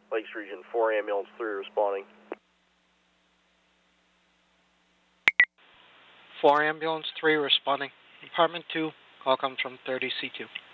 Lakes Region 4, Ambulance 3 responding. 4 Ambulance 3 responding. Department 2, call comes from 30C2.